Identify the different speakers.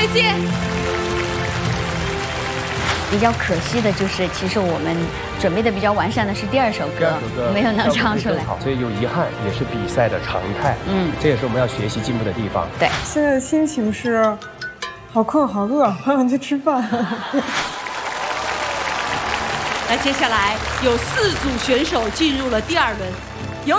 Speaker 1: 再见。
Speaker 2: 比较可惜的就是，其实我们准备的比较完善的是第二首歌，没有能唱出来，
Speaker 3: 所以有遗憾也是比赛的常态。这也是我们要学习进步的地方。
Speaker 2: 对，
Speaker 4: 现在的心情是好困好饿，好想去吃饭。
Speaker 1: 那接下来有4组选手进入了第2轮，有